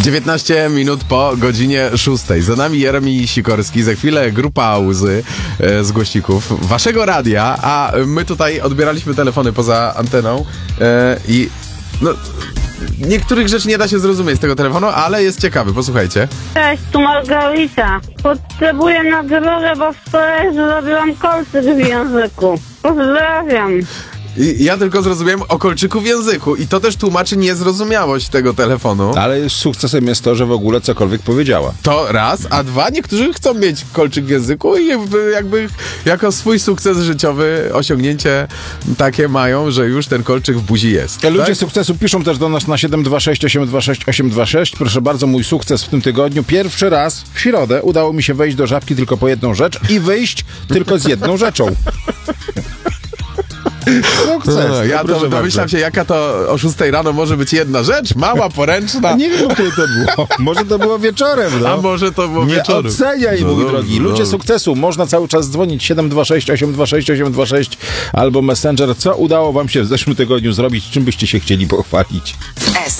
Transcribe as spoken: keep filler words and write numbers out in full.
dziewiętnaście minut po godzinie szóstej. Za nami Jeremi Sikorski, za chwilę grupa Łzy e, z głośników waszego radia, a my tutaj odbieraliśmy telefony poza anteną e, i no, niektórych rzeczy nie da się zrozumieć z tego telefonu, ale jest ciekawy, posłuchajcie. Cześć, tu Margarita. Potrzebuję nagrodę, bo wczoraj zrobiłam kolczyk w języku. Pozdrawiam. I ja tylko zrozumiałem o kolczyku w języku i to też tłumaczy niezrozumiałość tego telefonu. Ale sukcesem jest to, że w ogóle cokolwiek powiedziała. To raz, a dwa, niektórzy chcą mieć kolczyk w języku i jakby, jakby jako swój sukces życiowy osiągnięcie takie mają, że już ten kolczyk w buzi jest. Ludzie tak? sukcesu piszą też do nas na siedem dwa sześć osiem dwa sześć osiem dwa sześć. Proszę bardzo, mój sukces w tym tygodniu. Pierwszy raz w środę udało mi się wejść do Żabki tylko po jedną rzecz i wyjść tylko z jedną rzeczą. Sukces. No, ja proszę to domyślam się, jaka to o szóstej rano może być jedna rzecz, mała, poręczna. Nie wiem, o której to było. Może to było wieczorem, no. A może to było Nie wieczorem. oceniaj, No, mój no, drogi. no. Ludzie sukcesu, można cały czas dzwonić siedem dwa sześć osiem dwa sześć osiem dwa sześć albo Messenger. Co udało wam się w zeszłym tygodniu zrobić? Czym byście się chcieli pochwalić?